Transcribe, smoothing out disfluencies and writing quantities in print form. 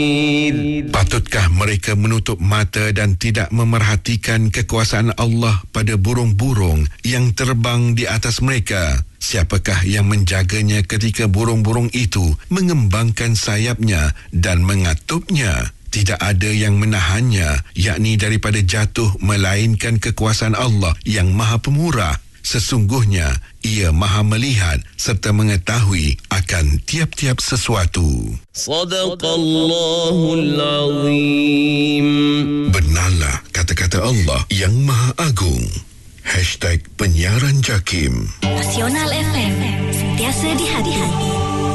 Patutkah mereka menutup mata dan tidak memerhatikan kekuasaan Allah pada burung-burung yang terbang di atas mereka? Siapakah yang menjaganya ketika burung-burung itu mengembangkan sayapnya dan mengatupnya? Tidak ada yang menahannya, yakni daripada jatuh, melainkan kekuasaan Allah yang Maha Pemurah. Sesungguhnya Ia Maha melihat serta mengetahui akan tiap-tiap sesuatu. Sadaqallahul Azim. Benarlah kata-kata Allah yang Maha Agung. #Penyiaran Jakim. Nasional FM, sentiasa di hati.